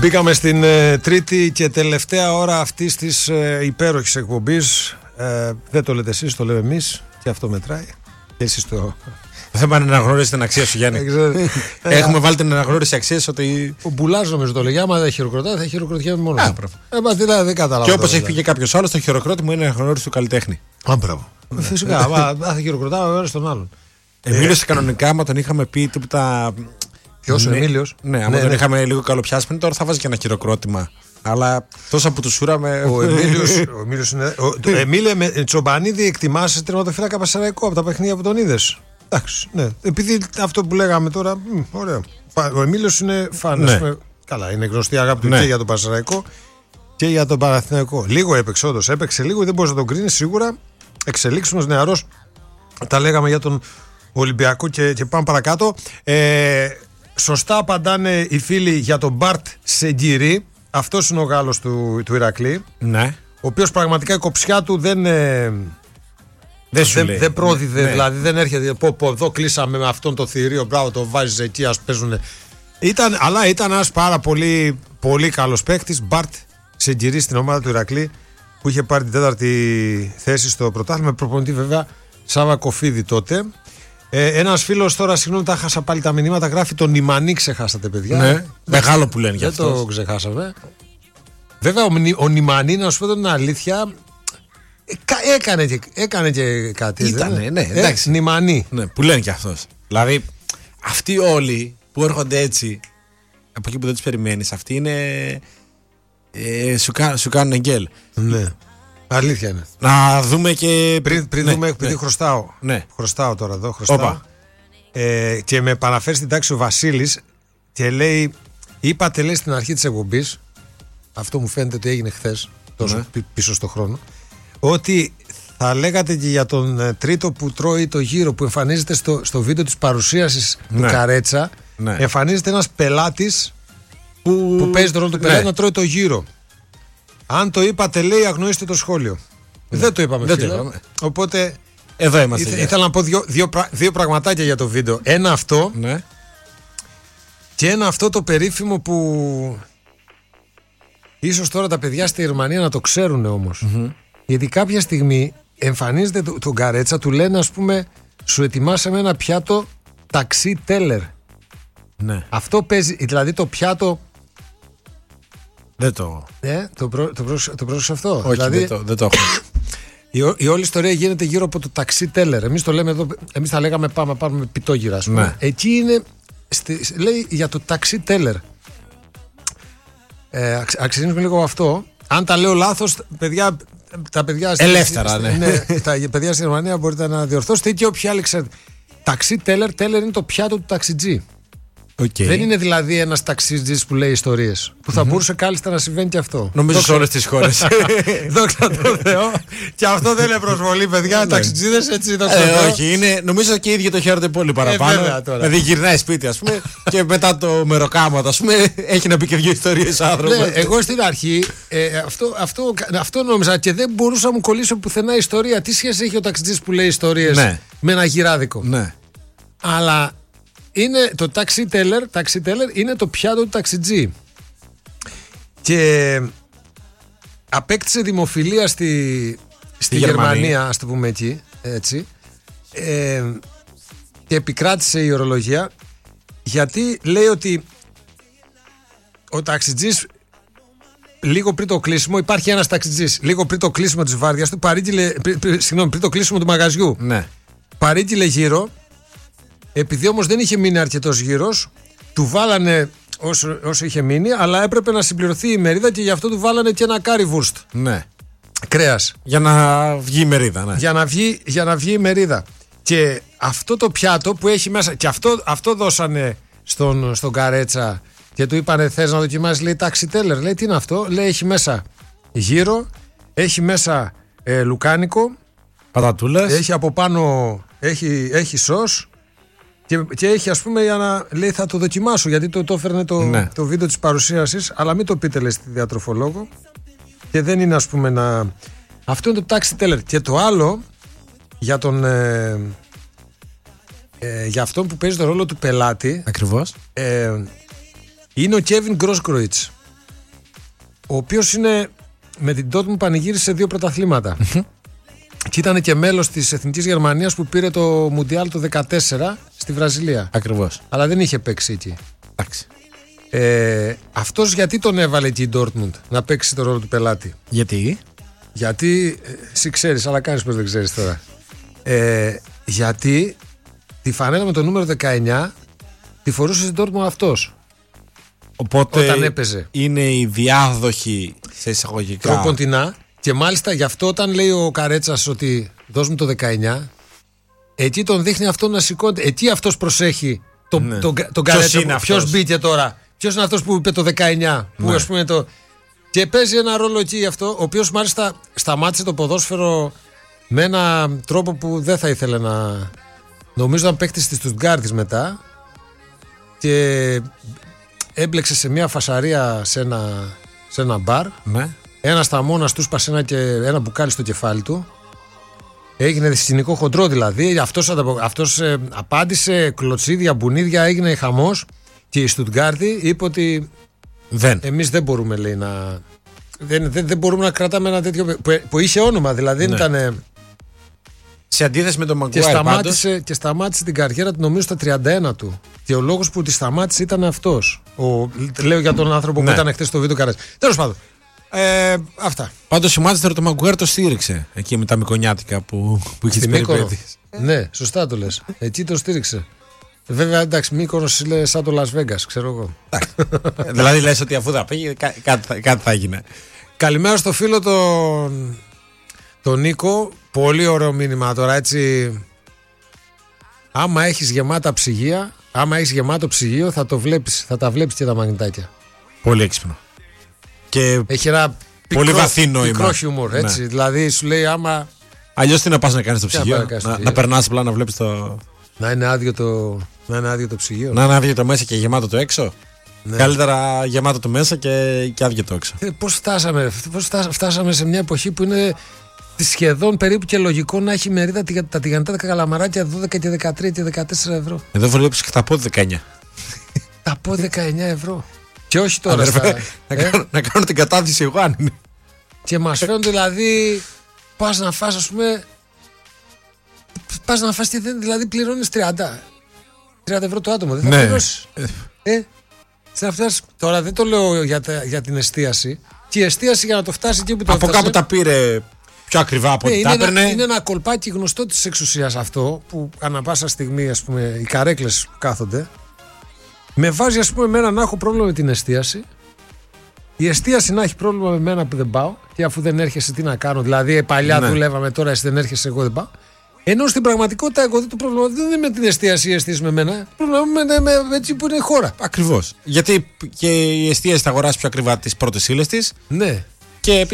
Μπήκαμε στην τρίτη και τελευταία ώρα αυτής της υπέροχης εκπομπής. Δεν το λέτε εσείς, το λέμε εμείς. Και αυτό μετράει. Και εσείς το... Το θέμα είναι να αναγνωρίσει την αξία σου, Γιάννη. Έχουμε βάλει την αναγνώριση αξίας ότι. Ο Μπουλάς νομίζω το λέγει. Άμα δεν χειροκροτάει, θα χειροκροτιέμαι μόνο. Δηλαδή δεν καταλαβαίνω. Και όπως έχει πει και κάποιος άλλος, το χειροκρότημα είναι η αναγνώριση του καλλιτέχνη. Μπράβο. Φυσικά. Άμα θα χειροκροτάω ο ένας τον άλλον. Εμίλιος κανονικά, άμα τον είχαμε πει τίποτα. Ποιος, ο Εμίλιος? Ναι, άμα τον είχαμε λίγο καλοπιάσει πριν, τώρα θα βάζει και ένα χειροκρότημα. Αλλά τόσα που του σούραμε. Ο Εμίλιος είναι. Εμίλε με Τσομπανίδη, εκτιμάσαι τερματοφύλακα Πασαραϊκό από τα παιχνίδια που τον είδες? Εντάξει, ναι. Επειδή αυτό που λέγαμε τώρα. Ωραίο. Ο Εμίλιος είναι φαν. Ναι. Καλά, είναι γνωστή αγάπη του και για τον Πασαραϊκό και για τον Παναθηναϊκό. Λίγο έπαιξε, όντως. Έπαιξε λίγο, δεν μπορείς να τον κρίνεις σίγουρα. Εξελίξιμος νεαρός. Τα λέγαμε για τον Ολυμπιακό και πάμε παρακάτω. Σωστά απαντάνε οι φίλοι για τον Μπαρτ Σεγκύρη. Αυτός είναι ο Γάλλος του Ηρακλή. Ναι. Ο οποίος πραγματικά η κοψιά του δεν πρόδιδε, δηλαδή δεν έρχεται. Εδώ κλείσαμε με αυτόν το θηρίο. Μπράβο, το βάζεις εκεί, ας παίζουν. Αλλά ήταν ένας πάρα πολύ, πολύ καλός παίκτης. Μπαρτ Σεγκύρη στην ομάδα του Ηρακλή, που είχε πάρει την τέταρτη θέση στο πρωτάθλημα. Με προπονητή βέβαια Σάβα Κοφίδη τότε. Ένας φίλος τώρα, συγγνώμη, τα χάσα πάλι τα μηνύματα. Γράφει τον Νιμανί, ξεχάσατε, παιδιά. Ναι, μεγάλο που λένε γι' αυτό. Δεν το ξεχάσαμε. Βέβαια, ο Νιμανί, να σου πω την αλήθεια, έκανε και κάτι. Ήτανε, ναι, εντάξει. Νιμανί. Ναι, που λένε κι αυτός. Δηλαδή, αυτοί όλοι που έρχονται έτσι, από εκεί που δεν τους περιμένεις, αυτοί είναι. Σου κάνουν εγγέλ. Ναι. Αλήθεια είναι. Να δούμε και. Πριν δούμε, επειδή χρωστάω. Ναι. Χρωστάω τώρα εδώ. Χρωστάω. Και με παραφέρει στην τάξη ο Βασίλης και λέει, είπατε, λέει, στην αρχή της εκπομπής, αυτό μου φαίνεται ότι έγινε χθες, τόσο πίσω στο χρόνο, ότι θα λέγατε και για τον τρίτο που τρώει το γύρο, που εμφανίζεται στο βίντεο της παρουσίασης του Καρέτσα. Ναι. Εμφανίζεται ένας πελάτης που παίζει τον ρόλο του πελάτη να τρώει το γύρο. Αν το είπατε, λέει, αγνοήστε το σχόλιο. Δεν το είπαμε, φίλε. Οπότε εδώ είμαστε. Ήθελα να πω δύο πραγματάκια για το βίντεο. Ένα αυτό, και ένα αυτό το περίφημο που ίσως τώρα τα παιδιά στη Γερμανία να το ξέρουν όμως. Γιατί κάποια στιγμή εμφανίζεται τον Καρέτσα, του λένε, ας πούμε, σου ετοιμάσαμε ένα πιάτο ταξί τέλερ. Ναι. Αυτό παίζει, δηλαδή το πιάτο. Δεν το. Το πρόσεξε αυτό? Όχι, δηλαδή, δεν το έχω. Η όλη ιστορία γίνεται γύρω από το ταξί τέλερ. Εμείς το λέμε εδώ, εμείς θα λέγαμε πάμε να πάρουμε πιτόγυρα, ας πούμε. Ναι. Εκεί είναι, λέει για το ταξί τέλερ. Αξιζήσουμε λίγο αυτό. Αν τα λέω λάθος, παιδιά, τα παιδιά ελεύθερα, τα παιδιά στη Γερμανία μπορείτε να διορθώσετε, ή και όποιοι άλλοι ξέρετε. Ταξί τέλερ είναι το πιάτο του ταξιτζή. Okay. Δεν είναι δηλαδή ένας ταξιτζής που λέει ιστορίες. Που θα μπορούσε κάλλιστα να συμβαίνει και αυτό. Νομίζω σε όλες τις χώρες. Δόξα τω Θεώ. Και αυτό δεν είναι προσβολή, παιδιά. Ταξιτζίδες έτσι, δόξα τω Θεώ. Όχι, είναι, νομίζω και οι ίδιοι το χαίρονται πολύ παραπάνω. Δηλαδή γυρνάει σπίτι, ας πούμε, και μετά το μεροκάματο, ας πούμε, έχει να πει και δύο ιστορίες άνθρωπο. Ναι, εγώ στην αρχή αυτό νόμιζα και δεν μπορούσα να μου κολλήσω πουθενά ιστορία. Τι σχέση έχει ο ταξιτζής που λέει ιστορίες με ένα γυράδικο? Ναι. Αλλά. Είναι το taxi teller είναι το πιάτο του ταξιτζή. Και απέκτησε δημοφιλία στη Γερμανία, ας το πούμε εκεί, έτσι. Και επικράτησε η ορολογία, γιατί λέει ότι ο ταξιτζής, λίγο πριν το κλείσιμο, υπάρχει ένας ταξιτζής, λίγο πριν το κλείσιμο της βάρδιας του, πριν το κλείσιμο του μαγαζιού, παρήγγειλε γύρω. Επειδή όμως δεν είχε μείνει αρκετός γύρος, του βάλανε όσο είχε μείνει, αλλά έπρεπε να συμπληρωθεί η μερίδα και γι' αυτό του βάλανε και ένα currywurst. Ναι. Κρέας. Για να βγει η μερίδα, ναι. Για να βγει η μερίδα. Και αυτό το πιάτο που έχει μέσα, και αυτό δώσανε στον Καρέτσα και του είπανε, θες να δοκιμάσεις? Λέει, taxi teller. Λέει, τι είναι αυτό? Λέει, έχει μέσα γύρο, έχει μέσα λουκάνικο, πατατούλες, έχει από πάνω, έχει σως. Και έχει, ας πούμε, για να λέει, θα το δοκιμάσω, γιατί το έφερνε το βίντεο της παρουσίασης, αλλά μην το πείτε, λέει, στη διατροφολόγο, και δεν είναι, ας πούμε, αυτό είναι το taxi teller. Και το άλλο για για αυτόν που παίζει το ρόλο του πελάτη, ακριβώς, είναι ο Kevin Grosskreutz. ο οποίος είναι με την Dortmund πανηγύρισε 2 πρωταθλήματα. Και ήταν και μέλος της Εθνικής Γερμανίας που πήρε το Μουντιάλ το 2014 στη Βραζιλία. Ακριβώς. Αλλά δεν είχε παίξει εκεί. Εντάξει. Αυτός γιατί τον έβαλε εκεί η Dortmund να παίξει το ρόλο του πελάτη? Γιατί εσύ ξέρεις, αλλά κάνεις πως δεν ξέρεις τώρα. Γιατί τη φανέλα με το νούμερο 19 τη φορούσε στην Dortmund αυτός. Οπότε όταν έπαιζε. Είναι η διάδοχη σε εισαγωγικά. Τροποντινά. Και μάλιστα γι' αυτό όταν λέει ο Καρέτσας ότι δώσ' μου το 19, εκεί τον δείχνει αυτό να σηκώνεται. Εκεί αυτός προσέχει τον Καρέτσα. Ποιος μπήκε τώρα? Ποιος είναι αυτός που είπε το 19? Που ας πούμε Και παίζει ένα ρόλο εκεί αυτό, ο οποίος μάλιστα σταμάτησε το ποδόσφαιρο με ένα τρόπο που δεν θα ήθελε να. Νομίζω να παίχτης της Στουτγκάρτης μετά και έμπλεξε σε μια φασαρία σε ένα μπαρ. Ναι. Ένα σταμώνας του σπάσε ένα μπουκάλι στο κεφάλι του. Έγινε σκηνικό χοντρό δηλαδή. Αυτός απάντησε, κλωτσίδια, μπουνίδια, έγινε χαμός. Και η Στουτγκάρτη είπε ότι εμείς δεν μπορούμε, λέει, να. Δεν μπορούμε να κρατάμε ένα τέτοιο. Που είχε όνομα, δηλαδή δεν ήταν. Σε αντίθεση με τον Μαγκουάιρ. Και σταμάτησε την καριέρα του, νομίζω, στα 31 του. Και ο λόγος που τη σταμάτησε ήταν αυτός. Λέω για τον άνθρωπο που ήταν χθες στο βίντεο Καρέτσας. Τέλος πάντων. Αυτά. Πάντως η Μάντσεστερ το Μαγκουάιρ το στήριξε εκεί με τα Μικονιάτικα που είχε τις περιπέτειες. Ναι, σωστά το λες. Εκεί το στήριξε. Βέβαια, εντάξει, Μύκονος είναι σαν το Las Vegas, ξέρω εγώ. Δηλαδή λες ότι αφού θα πήγε, κάτι θα έγινε. Καλημέρα στο φίλο τον Νίκο. Πολύ ωραίο μήνυμα τώρα, έτσι. Άμα έχεις γεμάτα ψυγεία, άμα έχεις γεμάτο ψυγείο, θα τα βλέπεις και τα μαγνητάκια. Πολύ έξυπνο. Και έχει ένα πολύ βαθύ νόημα. Μικρό χιούμορ, έτσι. Ναι. Δηλαδή σου λέει άμα. Αλλιώς τι να πας να κάνεις το ψυγείο? Να περνάς απλά να βλέπεις το. Να είναι άδειο το ψυγείο. Να είναι άδειο το μέσα και γεμάτο το έξω. Ναι. Καλύτερα γεμάτο το μέσα και άδειο το έξω. Πώς φτάσαμε σε μια εποχή που είναι σχεδόν περίπου και λογικό να έχει μερίδα τα τηγανιτά καλαμαράκια 12 και 13 και 14 ευρώ. Εδώ βλέπεις και τα πόδι 19. Τα πόδι 19 ευρώ. Και όχι τώρα. Να κάνω την κατάθεση εγώ αν είναι. Και μας φαίνονται δηλαδή. Πας να φας, ας πούμε. Πας να φας, δηλαδή πληρώνεις 30 ευρώ το άτομο. Δεν θα πληρώσεις. Τώρα δεν το λέω για την εστίαση. Και η εστίαση για να το φτάσει εκεί που το από κάπου τα πήρε πιο ακριβά από ό,τι τα έπαιρνε. Είναι ένα κολπάκι γνωστό της εξουσίας αυτό, που ανά πάσα στιγμή, ας πούμε, οι καρέκλες που κάθονται. Με βάζει, ας πούμε, εμένα να έχω πρόβλημα με την εστίαση. Η εστίαση να έχει πρόβλημα με μένα που δεν πάω. Και αφού δεν έρχεσαι, τι να κάνω? Δηλαδή, παλιά δουλεύαμε, τώρα εσύ δεν έρχεσαι, εγώ δεν πάω. Ενώ στην πραγματικότητα, εγώ το πρόβλημα δεν είναι με την εστίαση ή η εστίαση με μένα. Το πρόβλημα είναι με έτσι που είναι η χώρα. Ακριβώς. Γιατί και η εστίαση θα αγοράσει πιο ακριβά τις πρώτες ύλες της. Ναι. Και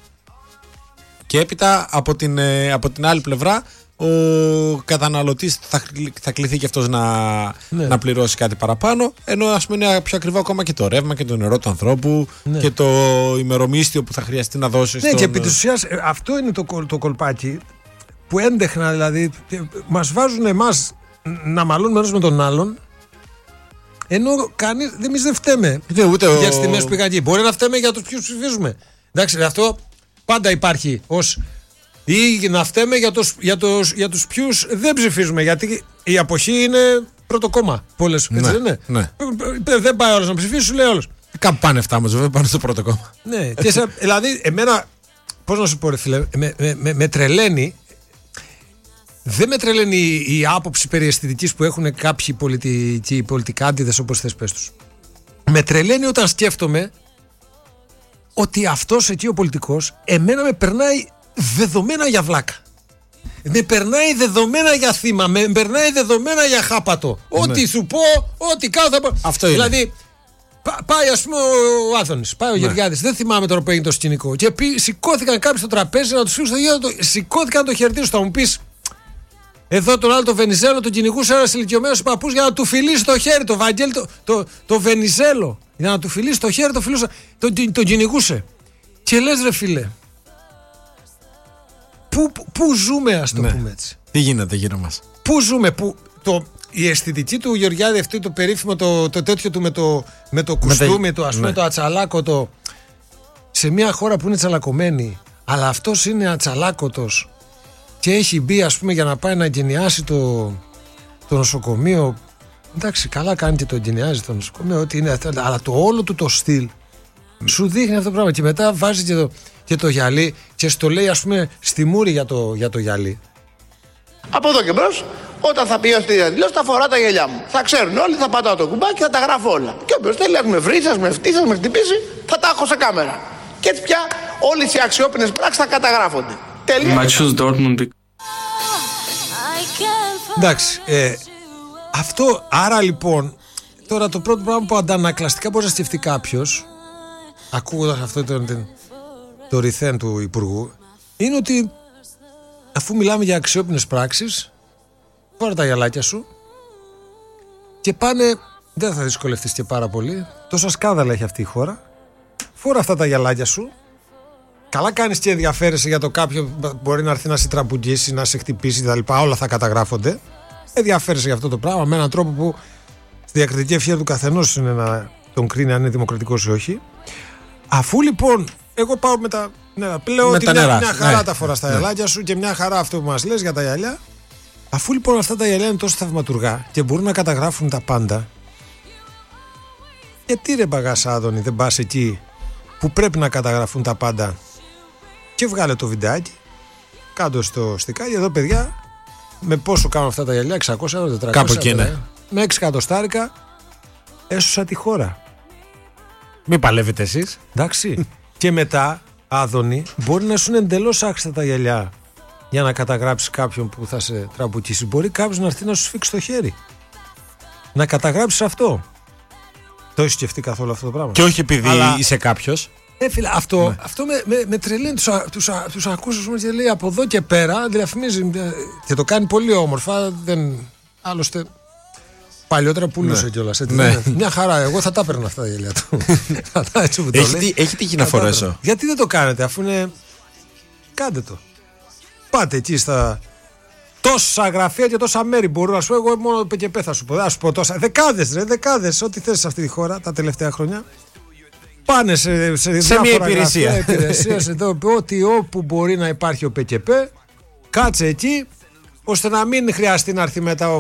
έπειτα από την άλλη πλευρά, ο καταναλωτής θα κληθεί και αυτός να πληρώσει κάτι παραπάνω, ενώ ας πούμε είναι πιο ακριβό ακόμα και το ρεύμα και το νερό του ανθρώπου και το ημερομίσθιο που θα χρειαστεί να δώσει. Ναι, και επί της ουσίας αυτό είναι το κολπάκι που έντεχνα, δηλαδή μας βάζουν εμάς να μαλώνουμε ένας με τον άλλον, ενώ εμείς δεν φταίμε για τις τιμές που πήγαν εκεί. Μπορεί να φταίμε για τους ποιους ψηφίζουμε. Εντάξει, αυτό πάντα υπάρχει ως. Ή να φταίμε για τους ποιους δεν ψηφίζουμε. Γιατί η αποχή είναι πρώτο κόμμα. Πολλές. Έτσι δεν είναι? Ναι. Δεν πάει όλος να ψηφίσει, σου λέει όλος. Κάπου πάνε αυτά όμως, βέβαια, πάνε στο πρώτο κόμμα. Ναι. Δηλαδή, εμένα, πώς να σου πω, ρε φίλε, με τρελαίνει. Δεν με τρελαίνει η άποψη περί αισθητικής που έχουν κάποιοι πολιτικάντιδες, όπως θες πες τους. Με τρελαίνει όταν σκέφτομαι ότι αυτός εκεί ο πολιτικός εμένα με περνάει δεδομένα για βλάκα. Με περνάει δεδομένα για θύμα. Με περνάει δεδομένα για χάπατο. Ό,τι σου πω, ό,τι κάνω θα πω. Αυτό είναι. Δηλαδή, πάει ας πούμε ο Άδωνης, πάει ο Γεωργιάδης. Δεν θυμάμαι τώρα που έγινε το σκηνικό. Και σηκώθηκαν κάποιοι στο τραπέζι να τους φύγουν στο γύρο. Σηκώθηκαν να το χαιρετήσουν. Θα μου πεις, εδώ τον άλλο το Βενιζέλο τον κυνηγούσε ένας ηλικιωμένος παππούς για να του φιλήσει το χέρι. Το Βαγγέλη, το Βενιζέλο. Για να του φιλήσει το χέρι, τον κυνηγούσε. Και λες, ρε φίλε, πού ζούμε, ας το πούμε έτσι? Τι γίνεται γύρω μας? Πού ζούμε? Η αισθητική του Γεωργιάδη, αυτή το περίφημο το τέτοιο του με το κουστούμι, ας πούμε, το ατσαλάκο, σε μια χώρα που είναι τσαλακωμένη, αλλά αυτός είναι ατσαλάκωτος και έχει μπει, ας πούμε, για να πάει να εγκαινιάσει το νοσοκομείο. Εντάξει, καλά κάνει και το εγκαινιάζει το νοσοκομείο, ό,τι είναι, αλλά το όλο του το στυλ σου δείχνει αυτό το πράγμα. Και μετά βάζει και το γυαλί και στο λέει, ας πούμε, στη μούρη για το γυαλί. Από εδώ και μπρος, όταν θα πηγαίνω στη διαδηλώση, θα φοράω τα γυαλιά μου. Θα ξέρουν όλοι, θα πατάω το κουμπάκι και θα τα γράφω όλα. Και όποιος θέλει, ας με βρει, ας με φτύσει, ας με χτυπήσει, θα τα έχω σε κάμερα. Και έτσι πια όλες οι αξιόπινες πράξεις θα καταγράφονται. Τελεία. Εντάξει, αυτό, άρα λοιπόν, τώρα το πρώτο πράγμα που αντανακλαστικά μπορεί να σκεφτεί κάποιος, ακούγοντας αυτό το ρηθέν του Υπουργού, είναι ότι αφού μιλάμε για αξιόπινες πράξεις, φορά τα γυαλάκια σου και πάνε, δεν θα δυσκολευτείς και πάρα πολύ, τόσα σκάνδαλα έχει αυτή η χώρα, φορά αυτά τα γυαλάκια σου, καλά κάνεις και ενδιαφέρεσαι για το κάποιο μπορεί να έρθει να σε τραμπουγκίσει, να σε χτυπήσει κτλ. Όλα θα καταγράφονται. Ενδιαφέρεσαι για αυτό το πράγμα με έναν τρόπο που στη διακριτική ευχέρεια του καθενός είναι να τον κρίνει αν είναι δημοκρατικός ή όχι. Αφού λοιπόν εγώ πάω με τα νερά, λέω ότι μια χαρά τα φοράς τα γυαλάκια σου και μια χαρά αυτό που μας λες για τα γυαλιά. Αφού λοιπόν αυτά τα γυαλιά είναι τόσο θαυματουργά και μπορούν να καταγράφουν τα πάντα, γιατί ρε μπαγάσα Άδωνη δεν πας εκεί που πρέπει να καταγραφούν τα πάντα και βγάλε το βιντεάκι, κάτω στο στικάκι, εδώ παιδιά, με πόσο κάνουν αυτά τα γυαλιά, 600 ευρώ, 400 κάπου εκεί είναι. Με 6 εκατοστάρικα έσωσα τη χώρα. Μην παλεύετε εσείς. Εντάξει. Και μετά, Άδωνη, μπορεί να σου είναι εντελώς άξιτα τα γυαλιά για να καταγράψεις κάποιον που θα σε τραμπουκίσει. Μπορεί κάποιος να έρθει να σου σφίξει το χέρι. Να καταγράψεις αυτό. Το έχεις σκεφτεί καθόλου αυτό το πράγμα? Και όχι επειδή είσαι κάποιος. Φίλε, αυτό με τρελαίνει. Τους ακούς και λέει από εδώ και πέρα, διαφημίζει και το κάνει πολύ όμορφα. Άλλωστε, παλιότερα πουλούσε κιόλας. Μια χαρά, εγώ θα τα έπαιρνα αυτά τα γυαλιά του. Έχει τύχει να φορέσω. Γιατί δεν το κάνετε, αφού είναι. Κάντε το. Πάτε εκεί στα τόσα γραφεία και τόσα μέρη μπορούν να σου πω. Εγώ μόνο ΠΚΠ θα σου πω. Θα σου πω τόσα. Δεκάδες, ό,τι θες σε αυτή τη χώρα τα τελευταία χρόνια. Πάνε σε μια υπηρεσία. Εδώ, ότι όπου μπορεί να υπάρχει ο ΠΚΠ, κάτσε εκεί, ώστε να μην χρειαστεί να έρθει μετά ο